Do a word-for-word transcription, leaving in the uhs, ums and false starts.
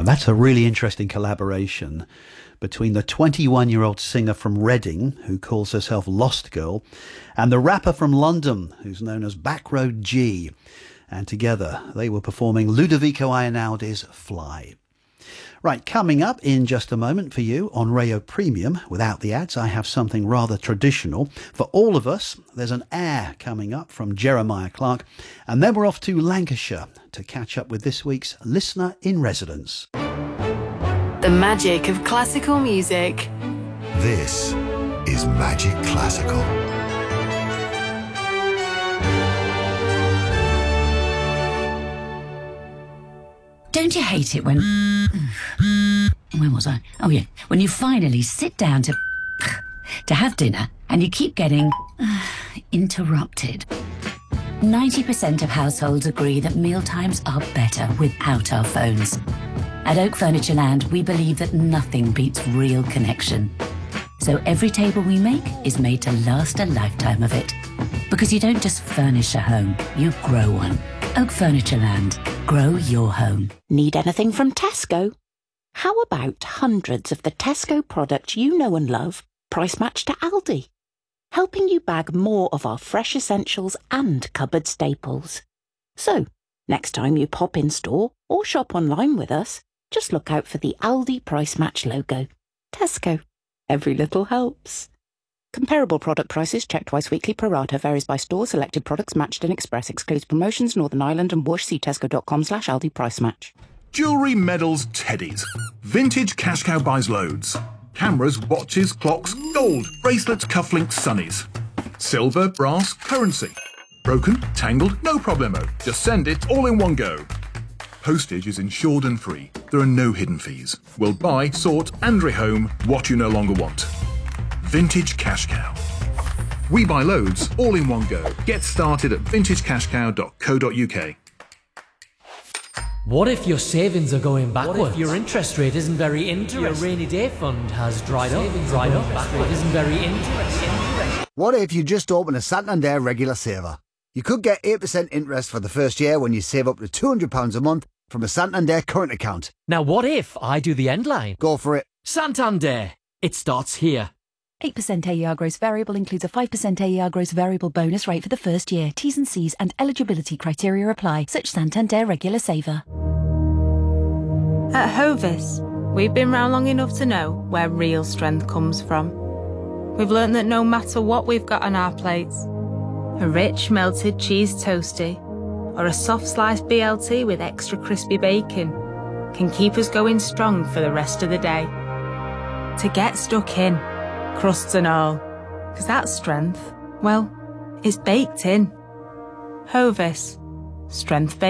And that's a really interesting collaboration between the twenty-one-year-old singer from Reading, who calls herself Lost Girl, and the rapper from London, who's known as Backroad G. And together they were performing Ludovico Einaudi's Fly. Right, coming up in just a moment for you on Rayo Premium, without the ads, I have something rather traditional. For all of us, there's an air coming up from Jeremiah Clark, and then we're off to Lancashire to catch up with this week's Listener in Residence. The magic of classical music. This is Magic Classical. Don't you hate it when... When was I? Oh, yeah. When you finally sit down to... to have dinner and you keep getting... interrupted. ninety percent of households agree that mealtimes are better without our phones. At Oak Furniture Land, we believe that nothing beats real connection. So every table we make is made to last a lifetime of it. Because you don't just furnish a home, you grow one. Oak Furniture Land. Grow your home. Need anything from Tesco? How about hundreds of the Tesco products you know and love, price matched to Aldi? Helping you bag more of our fresh essentials and cupboard staples. So, next time you pop in store or shop online with us, just look out for the Aldi Price Match logo. Tesco. Every little helps. Comparable product prices checked twice weekly pro rata varies by store. Selected products matched in Express. Excludes promotions Northern Ireland and Whoosh. See tesco.com slash Aldi Price Match. Jewellery, medals, teddies. Vintage Cash Cow buys loads. Cameras, watches, clocks, gold, bracelets, cufflinks, sunnies. Silver, brass, currency. Broken, tangled, no problemo. Just send it all in one go. Postage is insured and free. There are no hidden fees. We'll buy, sort and rehome what you no longer want. Vintage Cash Cow. We buy loads, all in one go. Get started at vintage cash cow dot co dot uk. What if your savings are going backwards? What if your interest rate isn't very interesting? Your rainy day fund has dried up, dried up, backward isn't very interesting. What if you just open a Santander regular saver? You could get eight percent interest for the first year when you save up to two hundred pounds a month from a Santander current account. Now what if I do the end line? Go for it. Santander. It starts here. eight percent A E R gross variable includes a five percent A E R gross variable bonus rate for the first year. T's and C's and eligibility criteria apply. Such Santander regular saver. At Hovis, we've been round long enough to know where real strength comes from. We've learned that no matter what we've got on our plates, a rich melted cheese toastie or a soft sliced B L T with extra crispy bacon can keep us going strong for the rest of the day. To get stuck in, crusts and all, because that strength, well, it's baked in. Hovis, strength baked.